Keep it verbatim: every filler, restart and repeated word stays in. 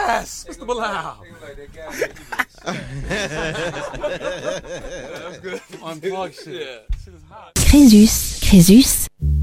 Yes, Mister Bilal. Unplug shit. Yeah. Shit is hot. Crésus, Crésus.